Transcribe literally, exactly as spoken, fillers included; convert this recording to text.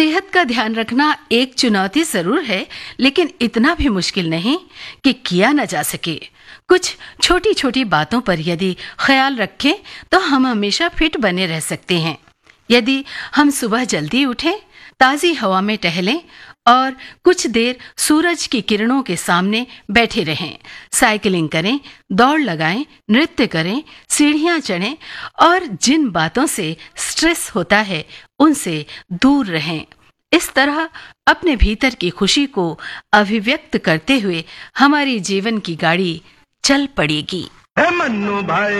सेहत का ध्यान रखना एक चुनौती जरूर है, लेकिन इतना भी मुश्किल नहीं कि किया न जा सके। कुछ छोटी छोटी बातों पर यदि ख्याल रखें तो हम हमेशा फिट बने रह सकते हैं। यदि हम सुबह जल्दी उठें, ताजी हवा में टहलें और कुछ देर सूरज की किरणों के सामने बैठे रहें, साइकिलिंग करें, दौड़ लगाएं, नृत्य करें, सीढ़ियां चढ़ें और जिन बातों से स्ट्रेस होता है उनसे दूर रहें। इस तरह अपने भीतर की खुशी को अभिव्यक्त करते हुए हमारी जीवन की गाड़ी चल पड़ेगी। हे मन्नू भाई।